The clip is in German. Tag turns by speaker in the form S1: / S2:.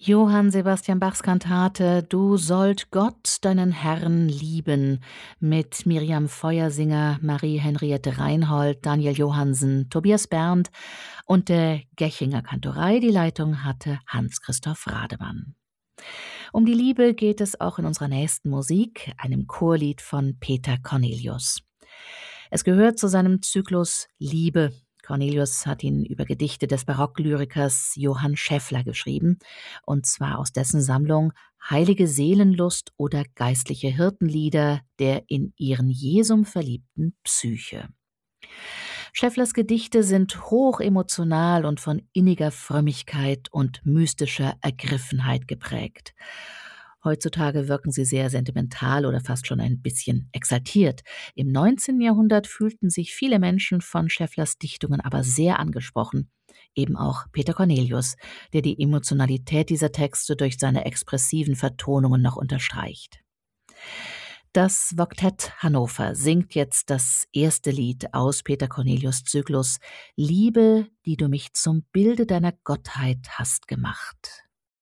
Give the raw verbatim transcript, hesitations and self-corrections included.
S1: Johann Sebastian Bachs Kantate „Du sollt Gott, deinen Herrn, lieben" mit Miriam Feuersinger, Marie-Henriette Reinhold, Daniel Johannsen, Tobias Berndt und der Gechinger Kantorei. Die Leitung hatte Hans-Christoph Rademann. Um die Liebe geht es auch in unserer nächsten Musik, einem Chorlied von Peter Cornelius. Es gehört zu seinem Zyklus Liebe. Cornelius hat ihn über Gedichte des Barocklyrikers Johann Scheffler geschrieben, und zwar aus dessen Sammlung Heilige Seelenlust oder geistliche Hirtenlieder der in ihren Jesum verliebten Psyche. Schefflers Gedichte sind hochemotional und von inniger Frömmigkeit und mystischer Ergriffenheit geprägt. Heutzutage wirken sie sehr sentimental oder fast schon ein bisschen exaltiert. Im neunzehnten Jahrhundert fühlten sich viele Menschen von Schefflers Dichtungen aber sehr angesprochen. Eben auch Peter Cornelius, der die Emotionalität dieser Texte durch seine expressiven Vertonungen noch unterstreicht. Das Voktett Hannover singt jetzt das erste Lied aus Peter Cornelius' Zyklus Liebe, die du mich zum Bilde deiner Gottheit hast gemacht.